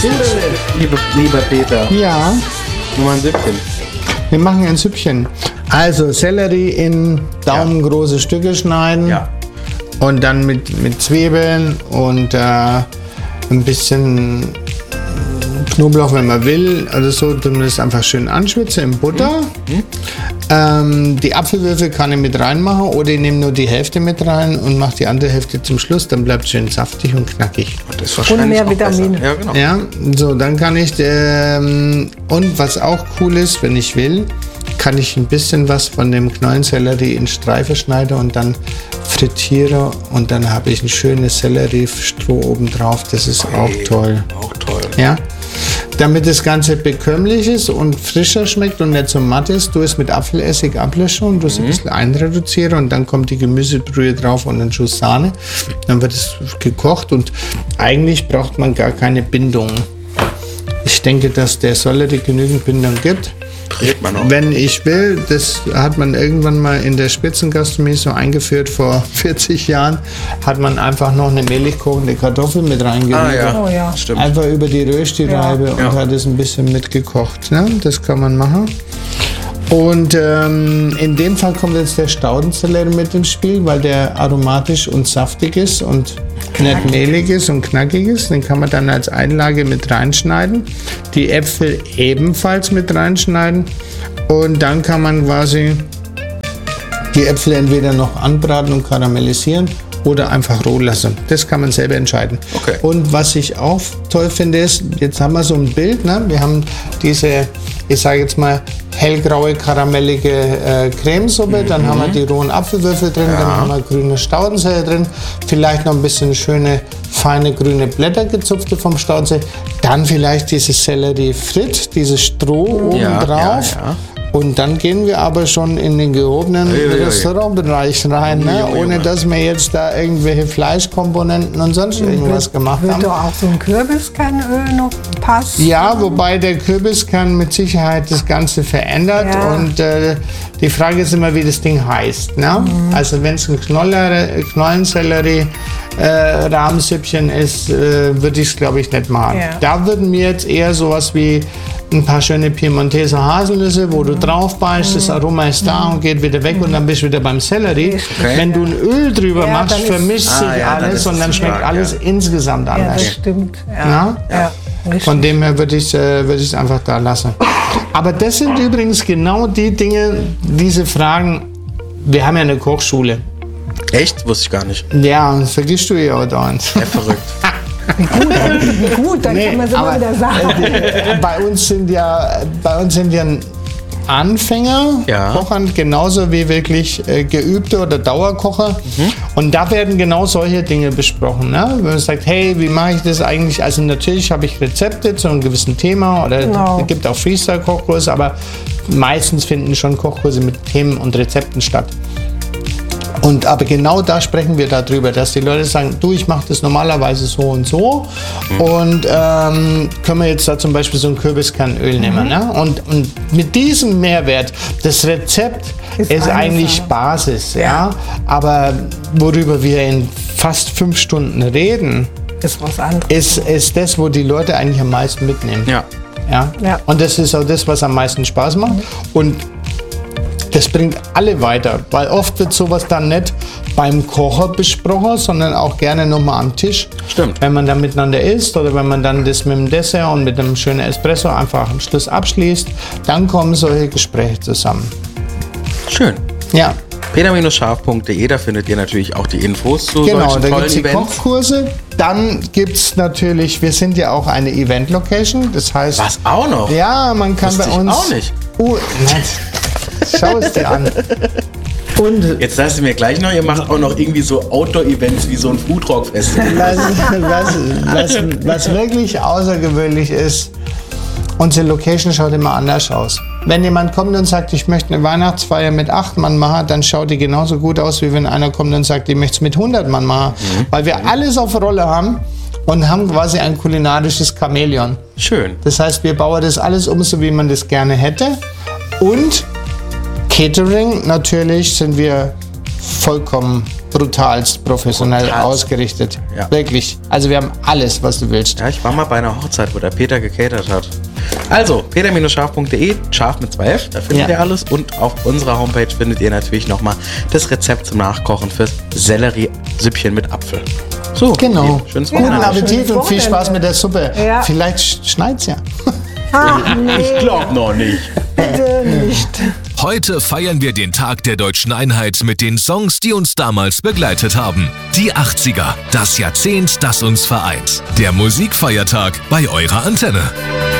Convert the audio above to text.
machst du denn, lieber Peter? Ja. Nur mal ein Süppchen. Wir machen ein Süppchen. Also Sellerie in daumengroße Stücke schneiden. Ja. Und dann mit Zwiebeln und ein bisschen Knoblauch, wenn man will. Also so, dann das einfach schön anschwitzen in Butter. Die Apfelwürfel kann ich mit reinmachen oder ich nehme nur die Hälfte mit rein und mache die andere Hälfte zum Schluss. Dann bleibt es schön saftig und knackig. Und, das ist wahrscheinlich Und mehr auch Vitamine. besser. Ja, genau. Ja, so, dann kann ich, und was auch cool ist, wenn ich will, kann ich ein bisschen was von dem Knollensellerie in Streifen schneiden und dann frittiere und dann habe ich ein schönes Selleriestroh oben drauf. Das ist auch toll. Auch toll. Ja. Damit das Ganze bekömmlich ist und frischer schmeckt und nicht so matt ist, du es mit Apfelessig ablöschen und du es ein bisschen einreduzieren und dann kommt die Gemüsebrühe drauf und ein Schuss Sahne. Dann wird es gekocht und eigentlich braucht man gar keine Bindung. Ich denke, dass der Sellerie genügend Bindung gibt. Dreht man auch. Wenn ich will, das hat man irgendwann mal in der Spitzengastronomie so eingeführt, vor 40 Jahren, hat man einfach noch eine mehlig kochende Kartoffel mit reingelegt. Oh ja. Stimmt. Einfach über die Rösti-Reibe und Ja. hat es ein bisschen mitgekocht. Ne? Das kann man machen. Und in dem Fall kommt jetzt der Staudensellerie mit ins Spiel, weil der aromatisch und saftig ist und nicht mehlig ist und knackig ist. Den kann man dann als Einlage mit reinschneiden. Die Äpfel ebenfalls mit reinschneiden. Und dann kann man quasi die Äpfel entweder noch anbraten und karamellisieren oder einfach roh lassen. Das kann man selber entscheiden. Okay. Und was ich auch toll finde ist, jetzt haben wir so ein Bild, ne? Wir haben diese, ich sage jetzt mal, hellgraue, karamellige Cremesuppe, dann haben wir die rohen Apfelwürfel drin, dann haben wir grüne Staudensellerie drin, vielleicht noch ein bisschen schöne, feine grüne Blätter gezupfte vom Staudensee, dann vielleicht dieses Sellerie frit, dieses Stroh oben drauf. Ja. Und dann gehen wir aber schon in den gehobenen Restaurantbereich rein, ne? Ohne dass wir jetzt da irgendwelche Fleischkomponenten und sonst irgendwas gemacht Wird haben. doch auch so ein Kürbiskernöl noch passen? Ja, wobei der Kürbis mit Sicherheit das Ganze verändert. Ja. Und die Frage ist immer, wie das Ding heißt. Ne? Also wenn es ein Knollensellerie Rahmsüppchen ist, würde ich es, glaube ich, nicht machen. Ja. Da würden mir jetzt eher sowas wie ein paar schöne Piemonteser Haselnüsse, wo du drauf beißt, das Aroma ist da und geht wieder weg und dann bist du wieder beim Sellerie. Okay. Wenn du ein Öl drüber Ja, machst, dann ist- vermischt sich ja, dann alles ist und es dann zu schmeckt stark, alles ja. insgesamt Ja, anders. das stimmt. Ja? Ja, richtig. Von dem her würde ich es einfach da lassen. Aber das sind übrigens genau die Dinge, diese Fragen. Wir haben ja eine Kochschule. Echt? Wusste ich gar nicht. Ja, das vergisst du ja auch dauernd. Ja, verrückt. Wie gut, dann kann man es immer aber, wieder sagen. bei uns sind ja Anfänger, Ja. Kochern genauso wie wirklich geübte oder Dauerkocher. Und da werden genau solche Dinge besprochen. Ne? Wenn man sagt, hey, wie mache ich das eigentlich? Also natürlich habe ich Rezepte zu einem gewissen Thema oder Genau. es gibt auch Freestyle-Kochkurse, aber meistens finden schon Kochkurse mit Themen und Rezepten statt. Aber genau da sprechen wir darüber, dass die Leute sagen, du, ich mache das normalerweise so und so und können wir jetzt da zum Beispiel so ein Kürbiskernöl nehmen. Ne? Und mit diesem Mehrwert, das Rezept ist eine eigentlich Sache. Basis, ja? Aber worüber wir in fast 5 Stunden reden, Ist was anderes. ist das, wo die Leute eigentlich am meisten mitnehmen. Ja. Ja? Ja. Und das ist auch das, was am meisten Spaß macht. Und das bringt alle weiter, weil oft wird sowas dann nicht beim Kocher besprochen, sondern auch gerne nochmal am Tisch. Stimmt. Wenn man dann miteinander isst oder wenn man dann das mit dem Dessert und mit einem schönen Espresso einfach am Schluss abschließt, dann kommen solche Gespräche zusammen. Schön. Ja, peter-scharf.de, da findet ihr natürlich auch die Infos zu genau, solchen da gibt tollen es die Events. Kochkurse. Dann gibt es natürlich, wir sind ja auch eine Event-Location, das heißt... Was, auch noch? Ja, man kann Wusste bei ich uns... auch nicht. Nein, schau es dir an. Und Jetzt sagst du mir gleich noch, ihr macht auch noch irgendwie so Outdoor-Events wie so ein Foodrock-Festival. was wirklich außergewöhnlich ist, unsere Location schaut immer anders aus. Wenn jemand kommt und sagt, ich möchte eine Weihnachtsfeier mit 8 Mann machen, dann schaut die genauso gut aus, wie wenn einer kommt und sagt, ich möchte es mit 100 Mann machen. Weil wir alles auf Rolle haben und haben quasi ein kulinarisches Chamäleon. Schön. Das heißt, wir bauen das alles um, so wie man das gerne hätte. Und Catering, natürlich sind wir vollkommen brutalst professionell ausgerichtet. Ja. Wirklich. Also wir haben alles, was du willst. Ja, ich war mal bei einer Hochzeit, wo der Peter gecatert hat. Also, peter-scharf.de, scharf mit 2F, da findet ihr alles. Und auf unserer Homepage findet ihr natürlich nochmal das Rezept zum Nachkochen fürs Sellerie-Süppchen mit Apfel. So, Genau. Schönes Guten Wochenende. Appetit und viel Wochenende. Spaß mit der Suppe. Ja. Vielleicht schneit's ja. Ach, nee, Ich glaub noch nicht. bitte nicht. Heute feiern wir den Tag der Deutschen Einheit mit den Songs, die uns damals begleitet haben. Die 80er, das Jahrzehnt, das uns vereint. Der Musikfeiertag bei eurer Antenne.